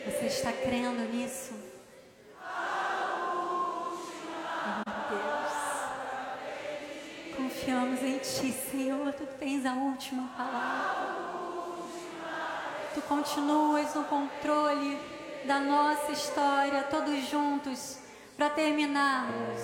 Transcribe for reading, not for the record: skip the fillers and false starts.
Você está crendo nisso? Oh, Deus. Confiamos em Ti, Senhor. Tu tens a última palavra. Tu continuas no controle da nossa história, todos juntos, para terminarmos